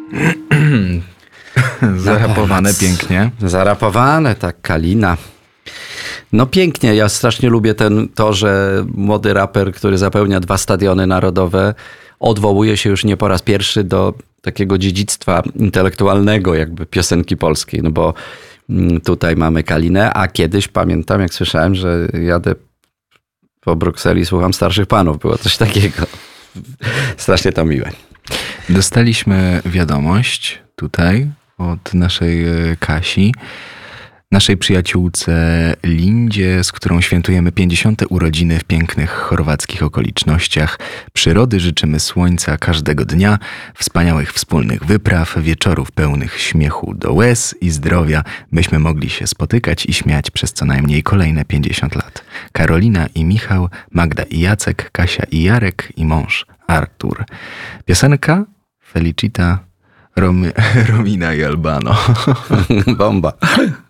Zarapowane pięknie. Zarapowane, tak, Kalina. No pięknie, ja strasznie lubię to, że młody raper, który zapełnia 2 stadiony narodowe, odwołuje się już nie po raz pierwszy do takiego dziedzictwa intelektualnego jakby piosenki polskiej, no bo tutaj mamy Kalinę, a kiedyś pamiętam, jak słyszałem, że jadę po Brukseli, słucham starszych panów, było coś takiego. Strasznie to miłe. Dostaliśmy wiadomość tutaj od naszej Kasi, naszej przyjaciółce Lindzie, z którą świętujemy 50. urodziny w pięknych chorwackich okolicznościach. Przyrody życzymy słońca każdego dnia, wspaniałych wspólnych wypraw, wieczorów pełnych śmiechu do łez i zdrowia, byśmy mogli się spotykać i śmiać przez co najmniej kolejne 50 lat. Karolina i Michał, Magda i Jacek, Kasia i Jarek i mąż Artur. Piosenka Felicita, Romina i Albano. Bomba.